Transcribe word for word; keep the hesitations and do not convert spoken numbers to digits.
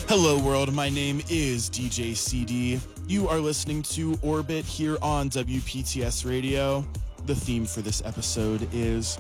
Hello, world. My name is D J C D. You are listening to Orbit here on W P T S Radio. The theme for this episode is